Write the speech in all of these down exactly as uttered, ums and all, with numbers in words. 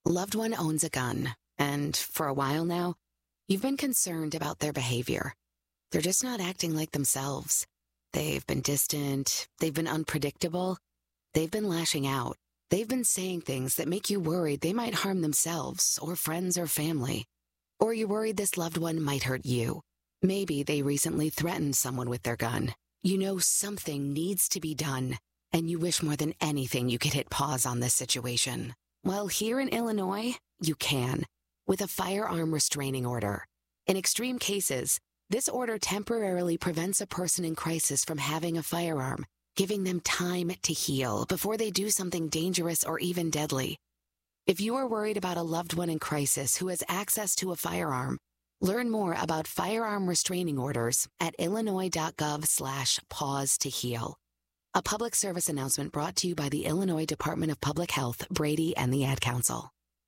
loved one owns a gun, and for a while now, you've been concerned about their behavior. They're just not acting like themselves. They've been distant, they've been unpredictable, they've been lashing out. They've been saying things that make you worried they might harm themselves or friends or family. Or you're worried this loved one might hurt you. Maybe they recently threatened someone with their gun. You know something needs to be done, and you wish more than anything you could hit pause on this situation. Well, here in Illinois, you can, with a firearm restraining order. In extreme cases, this order temporarily prevents a person in crisis from having a firearm, giving them time to heal before they do something dangerous or even deadly. If you are worried about a loved one in crisis who has access to a firearm, learn more about firearm restraining orders at illinois.gov slash pause to heal. A public service announcement brought to you by the Illinois Department of Public Health, Brady, and the Ad Council.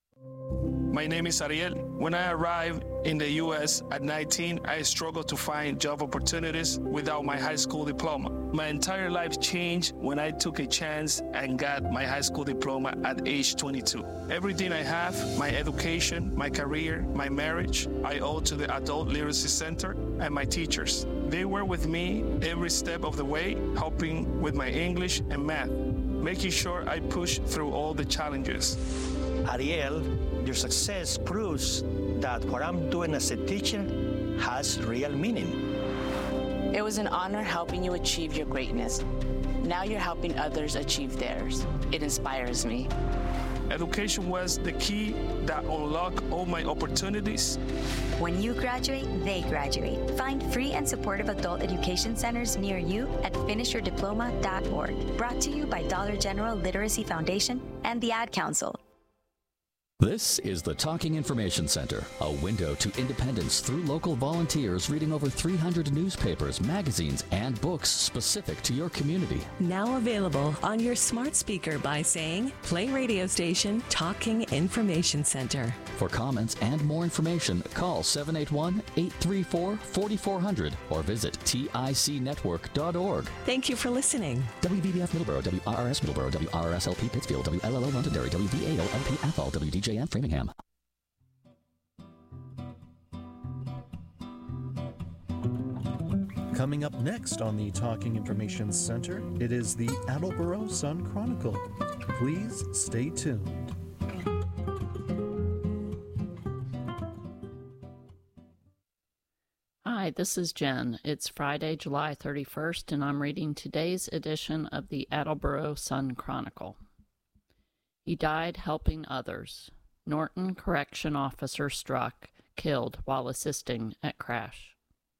My name is Ariel. When I arrived in the U S at nineteen, I struggled to find job opportunities without my high school diploma. My entire life changed when I took a chance and got my high school diploma at age twenty-two. Everything I have, my education, my career, my marriage, I owe to the Adult Literacy Center and my teachers. They were with me every step of the way, helping with my English and math, making sure I push through all the challenges. Ariel, your success proves that what I'm doing as a teacher has real meaning. It was an honor helping you achieve your greatness. Now you're helping others achieve theirs. It inspires me. Education was the key that unlocked all my opportunities. When you graduate, they graduate. Find free and supportive adult education centers near you at finish your diploma dot org. Brought to you by Dollar General Literacy Foundation and the Ad Council. This is the Talking Information Center, a window to independence through local volunteers reading over three hundred newspapers, magazines, and books specific to your community. Now available on your smart speaker by saying, play radio station Talking Information Center. For comments and more information, call seven eight one, eight three four, four four zero zero or visit tic network dot org. Thank you for listening. W V B F Middleborough, W R R S Middleborough, W R R S L P Pittsfield, W L L O Londonderry, W V A O L P Athol, W D J M Framingham. Coming up next on the Talking Information Center, it is the Attleboro Sun Chronicle. Please stay tuned. Hi, this is Jen. It's Friday, July thirty-first, and I'm reading today's edition of the Attleboro Sun Chronicle. He died helping others. Norton correction officer struck, killed while assisting at crash.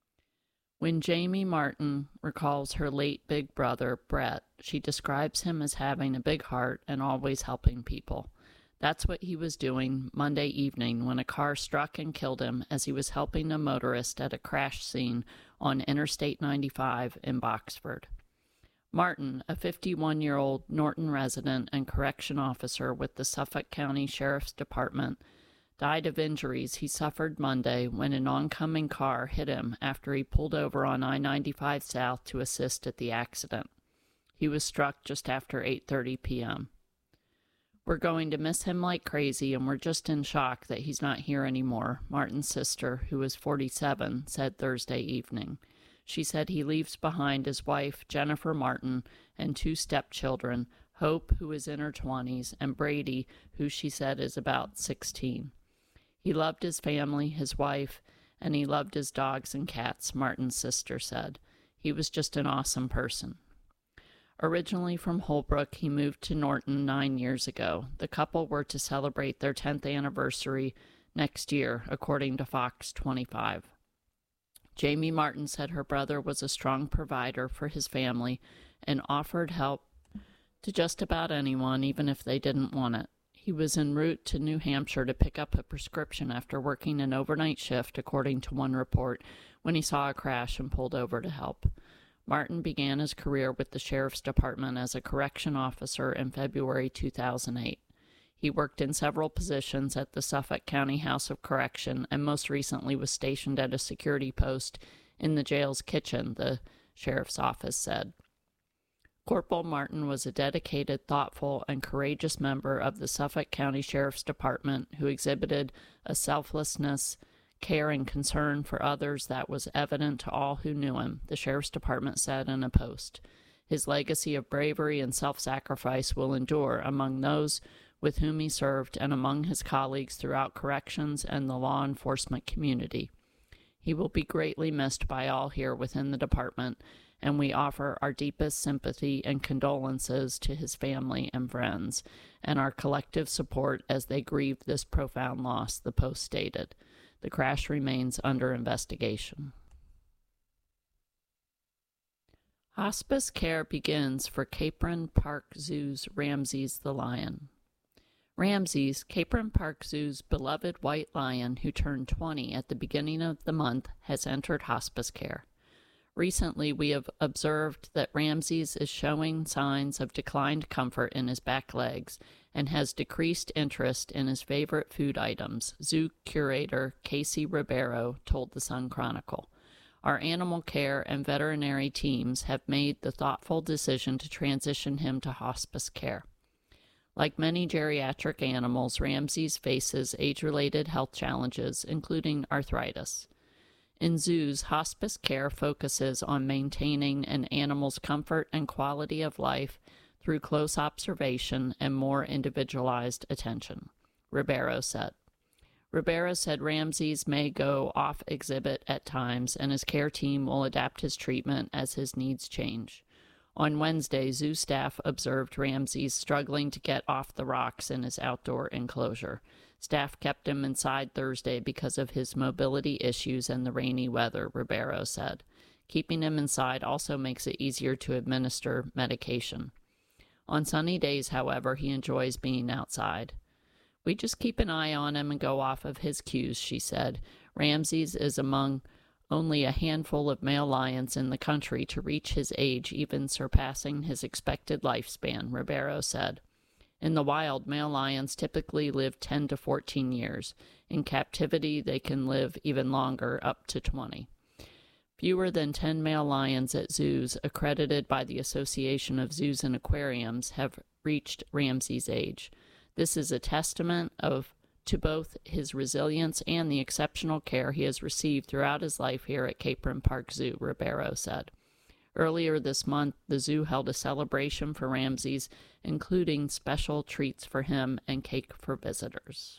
When Jamie Martin recalls her late big brother, Brett, she describes him as having a big heart and always helping people. That's what he was doing Monday evening when a car struck and killed him as he was helping a motorist at a crash scene on Interstate ninety-five in Boxford. Martin, a fifty-one-year-old Norton resident and correction officer with the Suffolk County Sheriff's Department, died of injuries he suffered Monday when an oncoming car hit him after he pulled over on I ninety-five South to assist at the accident. He was struck just after eight thirty p.m. We're going to miss him like crazy, and we're just in shock that he's not here anymore, Martin's sister, who was forty-seven, said Thursday evening. She said he leaves behind his wife, Jennifer Martin, and two stepchildren, Hope, who is in her twenties, and Brady, who she said is about sixteen. He loved his family, his wife, and he loved his dogs and cats, Martin's sister said. He was just an awesome person. Originally from Holbrook, he moved to Norton nine years ago. The couple were to celebrate their tenth anniversary next year, according to Fox twenty-five. Jamie Martin said her brother was a strong provider for his family and offered help to just about anyone, even if they didn't want it. He was en route to New Hampshire to pick up a prescription after working an overnight shift, according to one report, when he saw a crash and pulled over to help. Martin began his career with the Sheriff's Department as a correction officer in February two thousand eight. He worked in several positions at the Suffolk County House of Correction and most recently was stationed at a security post in the jail's kitchen, the sheriff's office said. Corporal Martin was a dedicated, thoughtful, and courageous member of the Suffolk County Sheriff's Department who exhibited a selflessness, care, and concern for others that was evident to all who knew him, the Sheriff's Department said in a post. His legacy of bravery and self-sacrifice will endure among those with whom he served and among his colleagues throughout corrections and the law enforcement community. He will be greatly missed by all here within the department, and we offer our deepest sympathy and condolences to his family and friends, and our collective support as they grieve this profound loss, the Post stated. The crash remains under investigation. Hospice care begins for Capron Park Zoo's Ramses the Lion. Ramses, Capron Park Zoo's beloved white lion who turned twenty at the beginning of the month, has entered hospice care. Recently, we have observed that Ramses is showing signs of declined comfort in his back legs and has decreased interest in his favorite food items, zoo curator Casey Ribeiro told the Sun Chronicle. Our animal care and veterinary teams have made the thoughtful decision to transition him to hospice care. Like many geriatric animals, Ramses faces age-related health challenges, including arthritis. In zoos, hospice care focuses on maintaining an animal's comfort and quality of life through close observation and more individualized attention, Ribeiro said. Ribeiro said Ramses may go off exhibit at times, and his care team will adapt his treatment as his needs change. On Wednesday, zoo staff observed Ramses struggling to get off the rocks in his outdoor enclosure. Staff kept him inside Thursday because of his mobility issues and the rainy weather, Ribeiro said. Keeping him inside also makes it easier to administer medication. On sunny days, however, he enjoys being outside. We just keep an eye on him and go off of his cues, she said. Ramses is among only a handful of male lions in the country to reach his age, even surpassing his expected lifespan, Ribeiro said. In the wild, male lions typically live ten to fourteen years. In captivity, they can live even longer, up to twenty. Fewer than ten male lions at zoos accredited by the Association of Zoos and Aquariums have reached Ramses' age. This is a testament of to both his resilience and the exceptional care he has received throughout his life here at Capron Park Zoo, Ribeiro said. Earlier this month, the zoo held a celebration for Ramses, including special treats for him and cake for visitors.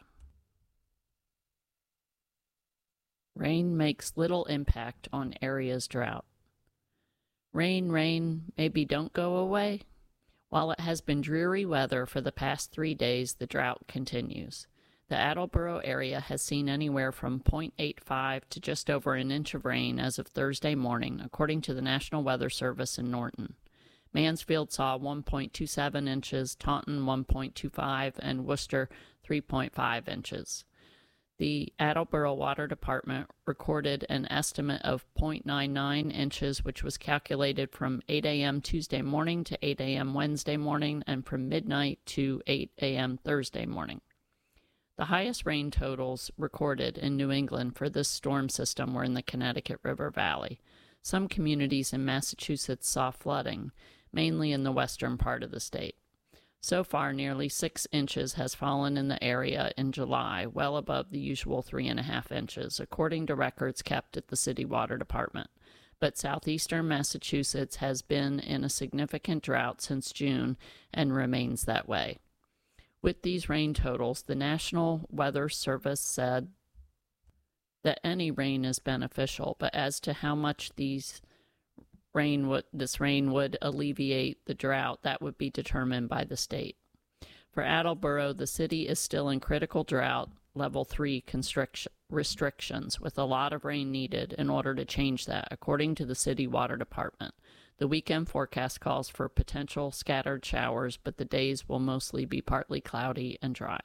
Rain makes little impact on area's drought. Rain, rain, maybe don't go away? While it has been dreary weather for the past three days, the drought continues. The Attleboro area has seen anywhere from zero point eight five to just over an inch of rain as of Thursday morning, according to the National Weather Service in Norton. Mansfield saw one point two seven inches, Taunton one point two five, and Worcester three point five inches. The Attleboro Water Department recorded an estimate of zero point nine nine inches, which was calculated from eight a.m. Tuesday morning to eight a.m. Wednesday morning and from midnight to eight a.m. Thursday morning. The highest rain totals recorded in New England for this storm system were in the Connecticut River Valley. Some communities in Massachusetts saw flooding, mainly in the western part of the state. So far, nearly six inches has fallen in the area in July, well above the usual three and a half inches, according to records kept at the city water department. But southeastern Massachusetts has been in a significant drought since June and remains that way. With these rain totals, the National Weather Service said that any rain is beneficial, but as to how much these rain would, this rain would alleviate the drought, that would be determined by the state. For Attleboro, the city is still in critical drought, level three constriction, restrictions, with a lot of rain needed in order to change that, according to the city water department. The weekend forecast calls for potential scattered showers, but the days will mostly be partly cloudy and dry.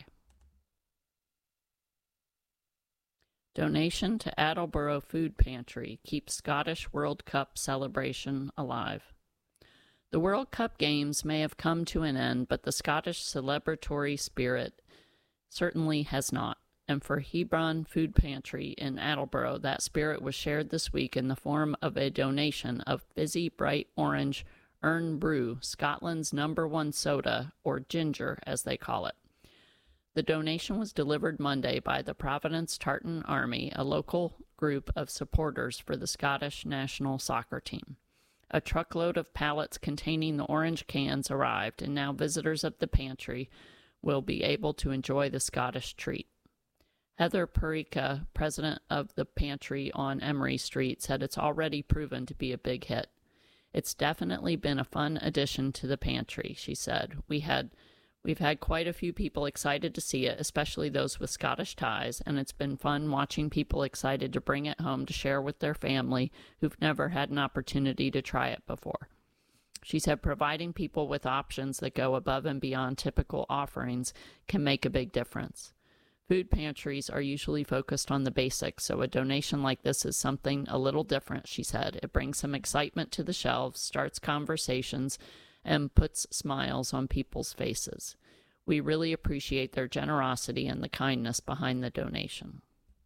Donation to Attleboro Food Pantry keeps Scottish World Cup celebration alive. The World Cup games may have come to an end, but the Scottish celebratory spirit certainly has not. And for Hebron Food Pantry in Attleboro, that spirit was shared this week in the form of a donation of fizzy bright orange Earn Brew, Scotland's number one soda, or ginger as they call it. The donation was delivered Monday by the Providence Tartan Army, a local group of supporters for the Scottish national soccer team. A truckload of pallets containing the orange cans arrived, and now visitors of the pantry will be able to enjoy the Scottish treat. Heather Perica, president of the pantry on Emery Street, said it's already proven to be a big hit. It's definitely been a fun addition to the pantry, she said. We had We've had quite a few people excited to see it, especially those with Scottish ties, and it's been fun watching people excited to bring it home to share with their family who've never had an opportunity to try it before. She said providing people with options that go above and beyond typical offerings can make a big difference. Food pantries are usually focused on the basics, so a donation like this is something a little different, she said. It brings some excitement to the shelves, starts conversations, and puts smiles on people's faces. We really appreciate their generosity and the kindness behind the donation.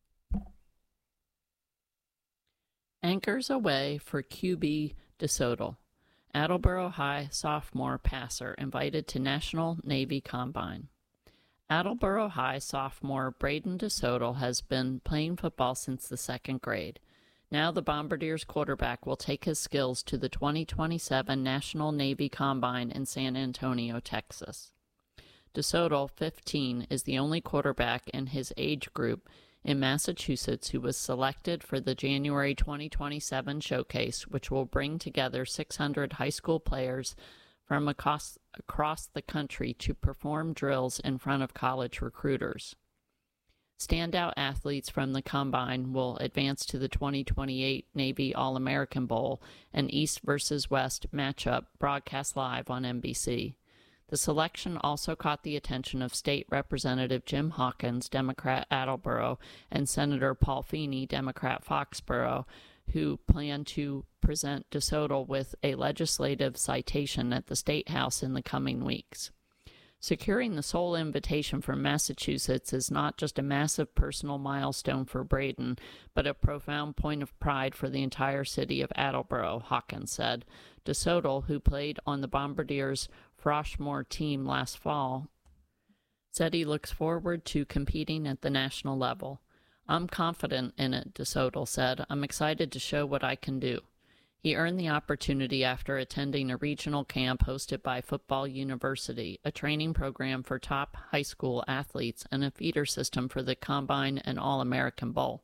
Anchors away for Q B DeSoto. Attleboro High sophomore passer invited to National Navy Combine. Attleboro High sophomore Braden DeSoto has been playing football since the second grade. Now the Bombardiers quarterback will take his skills to the twenty twenty-seven National Navy Combine in San Antonio, Texas. DeSoto, fifteen, is the only quarterback in his age group in Massachusetts who was selected for the January twenty twenty-seven showcase, which will bring together six hundred high school players from across, across the country to perform drills in front of college recruiters. Standout athletes from the Combine will advance to the twenty twenty-eight Navy All-American Bowl, an East versus West matchup broadcast live on N B C. The selection also caught the attention of State Representative Jim Hawkins, Democrat Attleboro, and Senator Paul Feeney, Democrat Foxborough, who plan to present DeSoto with a legislative citation at the State House in the coming weeks. Securing the sole invitation from Massachusetts is not just a massive personal milestone for Braden, but a profound point of pride for the entire city of Attleboro, Hawkins said. DeSoto, who played on the Bombardiers' Froshmore team last fall, said he looks forward to competing at the national level. I'm confident in it, DeSoto said. I'm excited to show what I can do. He earned the opportunity after attending a regional camp hosted by Football University, a training program for top high school athletes and a feeder system for the Combine and All-American Bowl.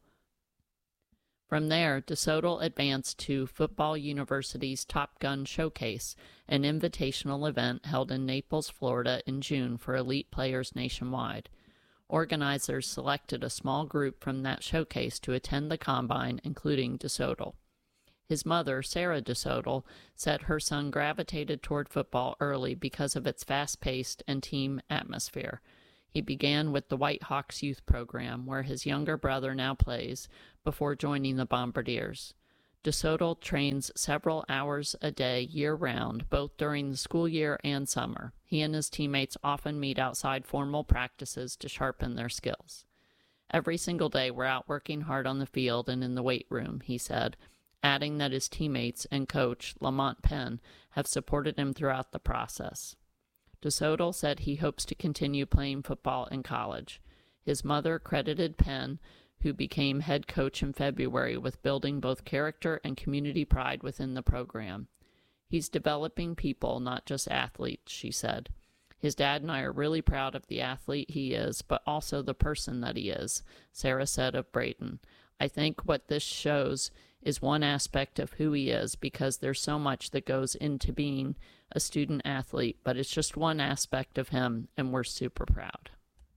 From there, DeSoto advanced to Football University's Top Gun Showcase, an invitational event held in Naples, Florida in June for elite players nationwide. Organizers selected a small group from that showcase to attend the Combine, including DeSoto. His mother, Sarah DeSoto, said her son gravitated toward football early because of its fast-paced and team atmosphere. He began with the White Hawks youth program, where his younger brother now plays, before joining the Bombardiers. DeSoto trains several hours a day year-round, both during the school year and summer. He and his teammates often meet outside formal practices to sharpen their skills. Every single day we're out working hard on the field and in the weight room, he said, adding that his teammates and coach, Lamont Penn, have supported him throughout the process. DeSoto said he hopes to continue playing football in college. His mother credited Penn, who became head coach in February, with building both character and community pride within the program. He's developing people, not just athletes, she said. His dad and I are really proud of the athlete he is, but also the person that he is, Sarah said of Braden. I think what this shows is one aspect of who he is, because there's so much that goes into being a student athlete, but it's just one aspect of him, and we're super proud.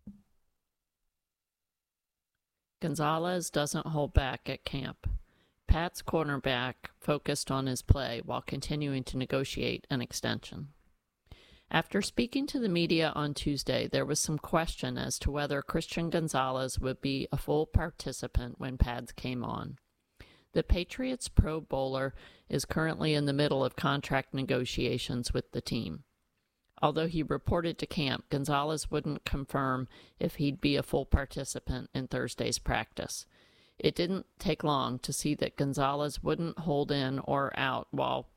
Gonzalez doesn't hold back at camp. Pat's cornerback focused on his play while continuing to negotiate an extension. After speaking to the media on Tuesday, there was some question as to whether Christian Gonzalez would be a full participant when Pads came on. The Patriots Pro Bowler is currently in the middle of contract negotiations with the team. Although he reported to camp, Gonzalez wouldn't confirm if he'd be a full participant in Thursday's practice. It didn't take long to see that Gonzalez wouldn't hold in or out while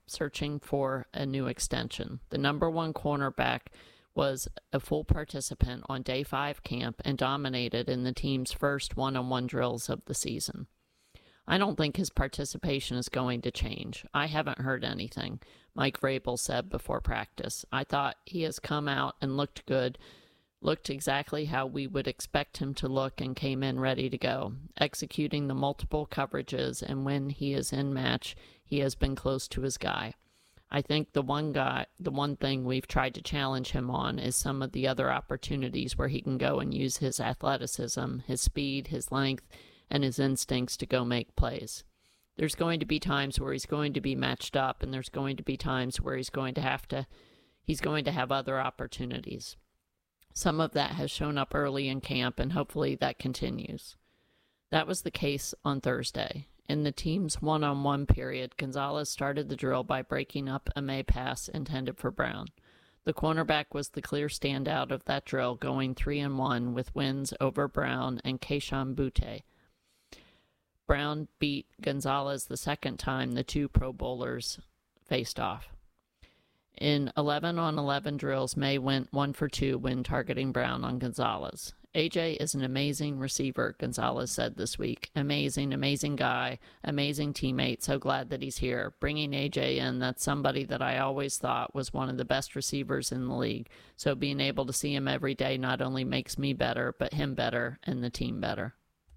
searching for a new extension. The number one cornerback was a full participant on day five camp and dominated in the team's first one-on-one drills of the season. I don't think his participation is going to change. I haven't heard anything, Mike Vrabel said before practice. I thought he has come out and looked good, looked exactly how we would expect him to look, and came in ready to go, executing the multiple coverages, and when he is in match, he has been close to his guy. I think the one guy, the one thing we've tried to challenge him on is some of the other opportunities where he can go and use his athleticism, his speed, his length, and his instincts to go make plays. There's going to be times where he's going to be matched up, and there's going to be times where he's going to have to, he's going to have other opportunities. Some of that has shown up early in camp, and hopefully that continues. That was the case on Thursday. In the team's one-on-one period, Gonzalez started the drill by breaking up a May pass intended for Brown. The cornerback was the clear standout of that drill, going three and one with wins over Brown and Kayshon Boutte. Brown beat Gonzalez the second time the two Pro Bowlers faced off. In eleven on eleven drills, May went one for two when targeting Brown on Gonzalez. A J is an amazing receiver, Gonzalez said this week. Amazing, amazing guy, amazing teammate. So glad that he's here. Bringing A J in, that's somebody that I always thought was one of the best receivers in the league. So being able to see him every day not only makes me better, but him better and the team better.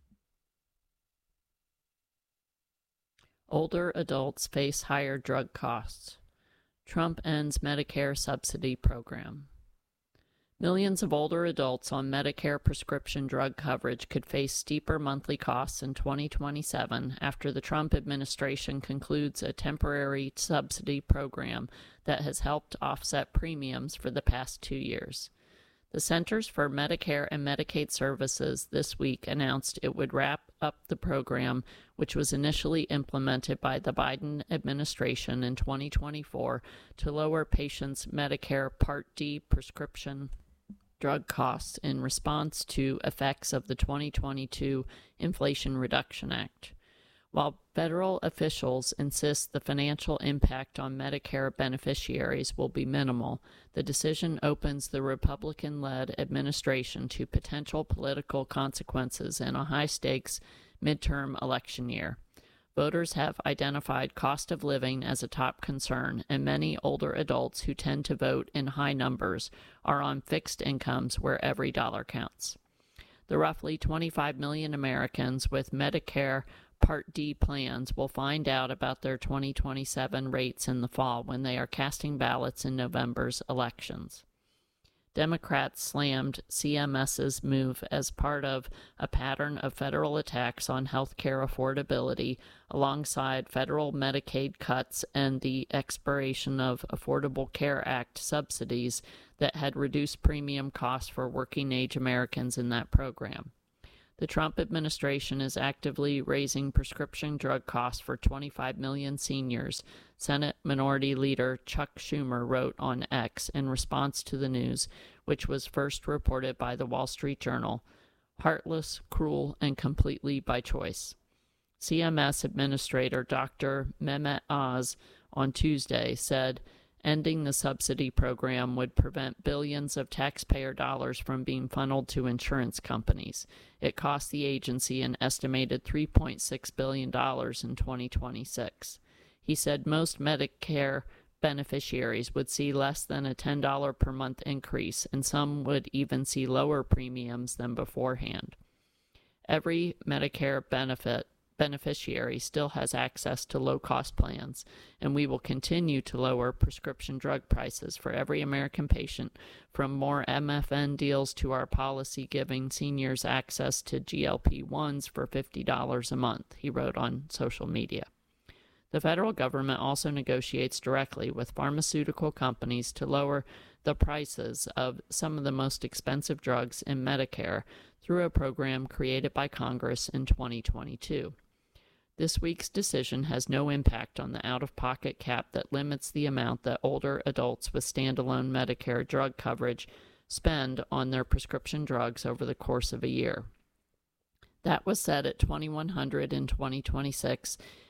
Older adults face higher drug costs. Trump ends Medicare subsidy program. Millions of older adults on Medicare prescription drug coverage could face steeper monthly costs in twenty twenty-seven after the Trump administration concludes a temporary subsidy program that has helped offset premiums for the past two years. The Centers for Medicare and Medicaid Services this week announced it would wrap up the program, which was initially implemented by the Biden administration in twenty twenty-four to lower patients' Medicare Part D prescription drug costs in response to effects of the twenty twenty-two Inflation Reduction Act. While federal officials insist the financial impact on Medicare beneficiaries will be minimal, the decision opens the Republican-led administration to potential political consequences in a high-stakes midterm election year. Voters have identified cost of living as a top concern, and many older adults who tend to vote in high numbers are on fixed incomes where every dollar counts. The roughly twenty-five million Americans with Medicare Part D plans will find out about their twenty twenty-seven rates in the fall when they are casting ballots in November's elections. Democrats slammed C M S's move as part of a pattern of federal attacks on health care affordability, alongside federal Medicaid cuts and the expiration of Affordable Care Act subsidies that had reduced premium costs for working-age Americans in that program. The Trump administration is actively raising prescription drug costs for twenty-five million seniors, Senate Minority Leader Chuck Schumer wrote on X in response to the news, which was first reported by the Wall Street Journal. Heartless, cruel, and completely by choice. C M S Administrator Doctor Mehmet Oz on Tuesday said, ending the subsidy program would prevent billions of taxpayer dollars from being funneled to insurance companies. It cost the agency an estimated three point six billion dollars in twenty twenty-six. He said most Medicare beneficiaries would see less than a ten dollars per month increase, and some would even see lower premiums than beforehand. Every Medicare benefit beneficiary still has access to low-cost plans, and we will continue to lower prescription drug prices for every American patient, from more M F N deals to our policy giving seniors access to G L P ones for fifty dollars a month, he wrote on social media. The federal government also negotiates directly with pharmaceutical companies to lower the prices of some of the most expensive drugs in Medicare through a program created by Congress in twenty twenty-two. This week's decision has no impact on the out-of-pocket cap that limits the amount that older adults with standalone Medicare drug coverage spend on their prescription drugs over the course of a year. That was set at twenty-one hundred dollars in twenty twenty-six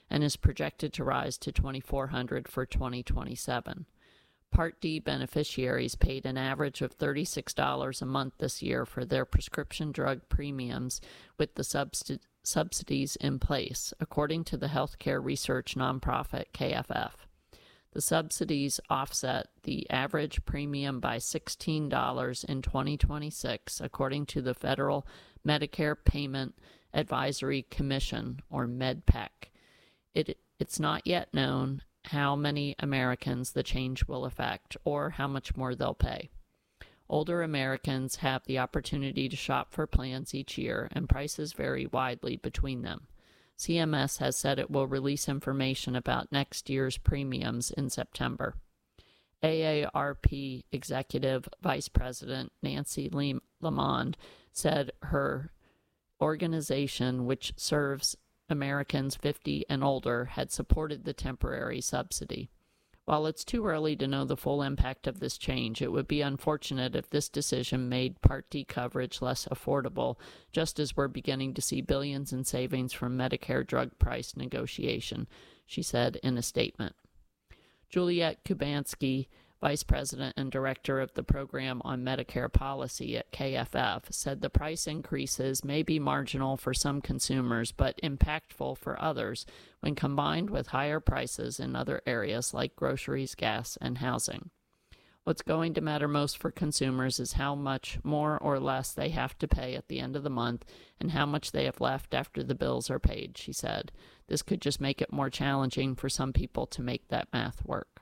and is projected to rise to twenty-four hundred dollars for twenty twenty-seven. Part D beneficiaries paid an average of thirty-six dollars a month this year for their prescription drug premiums with the subsidi- subsidies in place, according to the healthcare research nonprofit K F F. The subsidies offset the average premium by sixteen dollars in twenty twenty-six, according to the Federal Medicare Payment Advisory Commission, or MedPAC. It, it's not yet known how many Americans the change will affect or how much more they'll pay. Older Americans have the opportunity to shop for plans each year, and prices vary widely between them. C M S has said it will release information about next year's premiums in September. A A R P Executive Vice President Nancy Lamond said her organization, which serves Americans fifty and older, had supported the temporary subsidy. While it's too early to know the full impact of this change, it would be unfortunate if this decision made Part D coverage less affordable, just as we're beginning to see billions in savings from Medicare drug price negotiation, she said in a statement. Juliette Kubansky, Vice President and Director of the Program on Medicare Policy at K F F, said the price increases may be marginal for some consumers but impactful for others when combined with higher prices in other areas like groceries, gas, and housing. What's going to matter most for consumers is how much more or less they have to pay at the end of the month and how much they have left after the bills are paid, she said. This could just make it more challenging for some people to make that math work.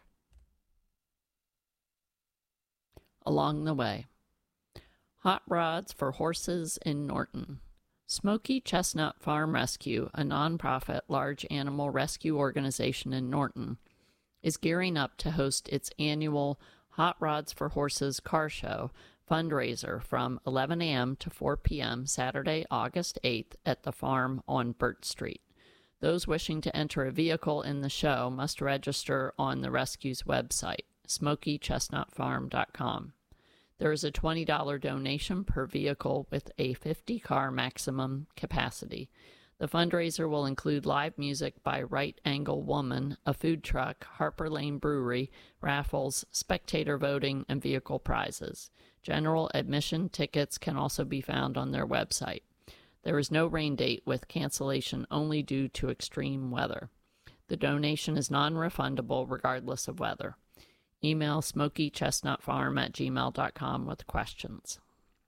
Along the way. Hot rods for horses in Norton. Smoky Chestnut Farm Rescue, a nonprofit large animal rescue organization in Norton, is gearing up to host its annual Hot Rods for Horses car show fundraiser from eleven a.m. to four p.m. Saturday, August eighth at the farm on Burt Street. Those wishing to enter a vehicle in the show must register on the rescue's website, smoky chestnut farm dot com. There is a twenty dollars donation per vehicle with a fifty car maximum capacity. The fundraiser will include live music by Right Angle Woman, a food truck, Harper Lane Brewery, raffles, spectator voting, and vehicle prizes. General admission tickets can also be found on their website. There is no rain date, with cancellation only due to extreme weather. The donation is non-refundable regardless of weather. Email smoky chestnut farm at gmail dot com with questions.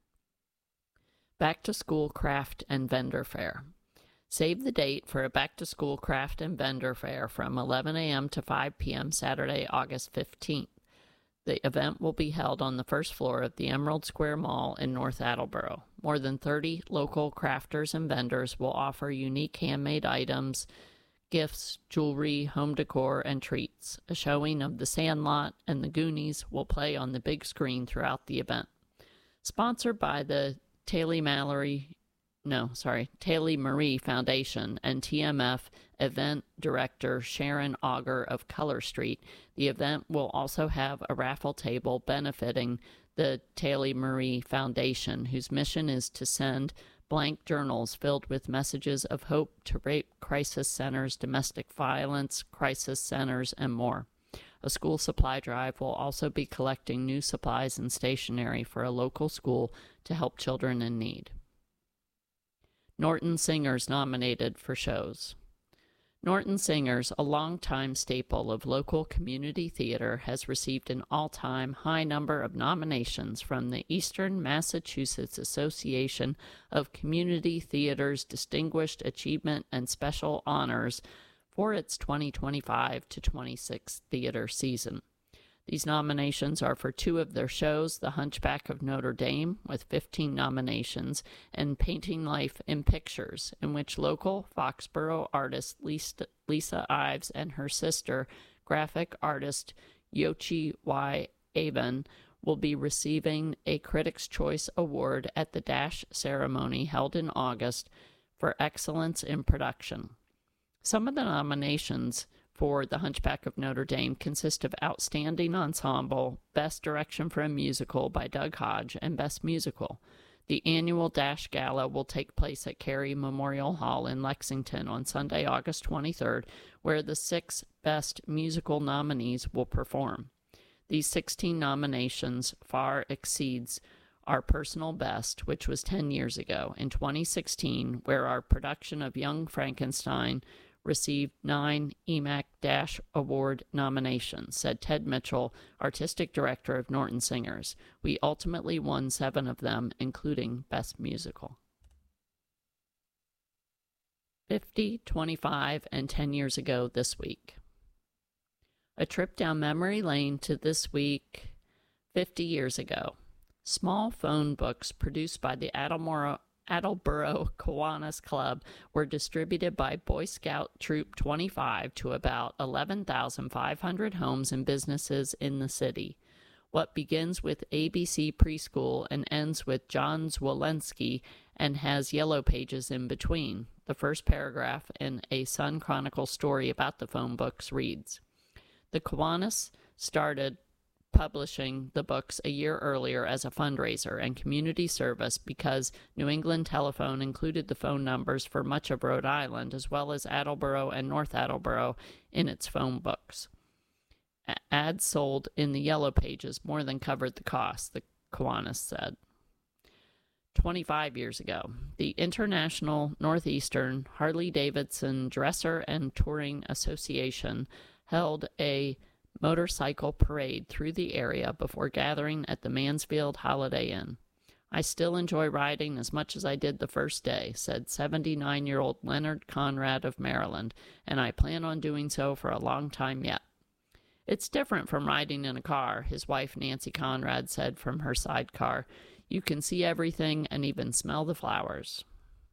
Back to School Craft and Vendor Fair. Save the date for a Back to School Craft and Vendor Fair from eleven a.m. to five p.m. Saturday, August fifteenth. The event will be held on the first floor of the Emerald Square Mall in North Attleboro. More than thirty local crafters and vendors will offer unique handmade items, gifts, jewelry, home decor, and treats. A showing of The Sandlot and The Goonies will play on the big screen throughout the event. Sponsored by the Taylor Mallory, no, sorry, Taylor Marie Foundation and T M F event director Sharon Auger of Color Street, the event will also have a raffle table benefiting the Taylor Marie Foundation, whose mission is to send blank journals filled with messages of hope to rape crisis centers, domestic violence crisis centers, and more. A school supply drive will also be collecting new supplies and stationery for a local school to help children in need. Norton Singers nominated for shows. Norton Singers, a longtime staple of local community theater, has received an all-time high number of nominations from the Eastern Massachusetts Association of Community Theater's Distinguished Achievement and Special Honors for its twenty twenty-five to twenty-six theater season. These nominations are for two of their shows, The Hunchback of Notre Dame, with fifteen nominations, and Painting Life in Pictures, in which local Foxborough artist Lisa Ives and her sister, graphic artist Yochi Y. Avon, will be receiving a Critics' Choice Award at the Dash ceremony held in August for excellence in production. Some of the nominations for The Hunchback of Notre Dame consist of Outstanding Ensemble, Best Direction for a Musical by Doug Hodge, and Best Musical. The annual Dash Gala will take place at Carey Memorial Hall in Lexington on Sunday, August twenty-third, where the six best musical nominees will perform. These sixteen nominations far exceeds our personal best, which was ten years ago, in twenty sixteen, where our production of Young Frankenstein received nine E M A C Award nominations, said Ted Mitchell, artistic director of Norton Singers. We ultimately won seven of them, including Best Musical. fifty, twenty-five, and ten years ago this week. A trip down memory lane to this week fifty years ago. Small phone books produced by the Attleboro, Attleboro Kiwanis Club were distributed by Boy Scout Troop twenty-five to about eleven thousand five hundred homes and businesses in the city. What begins with A B C Preschool and ends with John Zwolensky and has yellow pages in between. The first paragraph in a Sun Chronicle story about the phone books reads, "The Kiwanis started publishing the books a year earlier as a fundraiser and community service because New England Telephone included the phone numbers for much of Rhode Island as well as Attleboro and North Attleboro in its phone books. A- ads sold in the yellow pages more than covered the cost," the Kiwanis said. twenty-five years ago, the International Northeastern Harley-Davidson Dresser and Touring Association held a motorcycle parade through the area before gathering at the Mansfield Holiday Inn. "I still enjoy riding as much as I did the first day," said seventy-nine-year-old Leonard Conrad of Maryland, "and I plan on doing so for a long time yet." "It's different from riding in a car," his wife Nancy Conrad said from her sidecar. "You can see everything and even smell the flowers."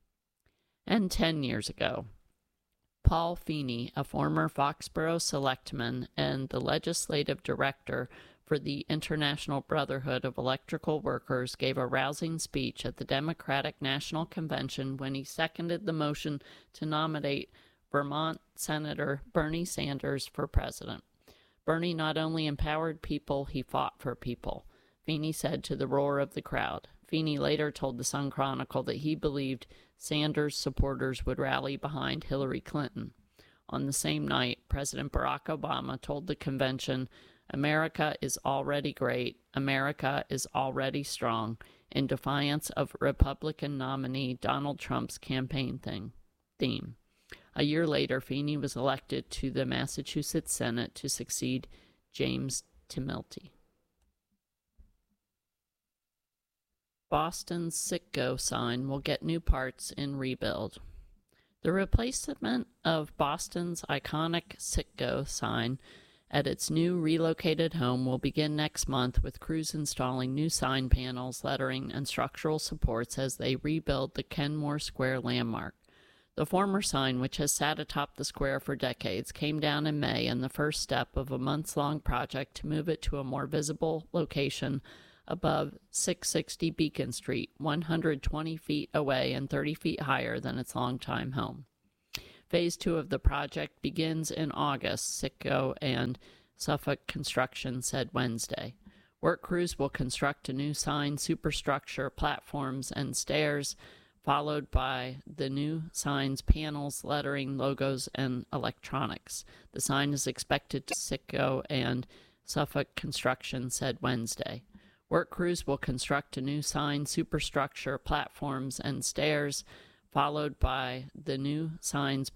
And ten years ago, Paul Feeney, a former Foxborough selectman and the legislative director for the International Brotherhood of Electrical Workers, gave a rousing speech at the Democratic National Convention when he seconded the motion to nominate Vermont Senator Bernie Sanders for president. "Bernie not only empowered people, he fought for people," Feeney said to the roar of the crowd. Feeney later told the Sun Chronicle that he believed Sanders supporters would rally behind Hillary Clinton. On the same night, President Barack Obama told the convention, "America is already great. America is already strong," in defiance of Republican nominee Donald Trump's campaign thing, theme. A year later, Feeney was elected to the Massachusetts Senate to succeed James Timilty. Boston's Citgo sign will get new parts in rebuild. The replacement of Boston's iconic Citgo sign at its new relocated home will begin next month, with crews installing new sign panels, lettering, and structural supports as they rebuild the Kenmore Square landmark. The former sign, which has sat atop the square for decades, came down in May in the first step of a months-long project to move it to a more visible location above six sixty Beacon Street, one hundred twenty feet away and thirty feet higher than its longtime home. Phase two of the project begins in August, Citgo and Suffolk Construction said Wednesday. Work crews will construct a new sign superstructure, platforms, and stairs, followed by the new sign's panels, lettering, logos, and electronics. The sign is expected to Citgo and Suffolk Construction said Wednesday. Work crews will construct a new sign superstructure, platforms, and stairs, followed by the new sign's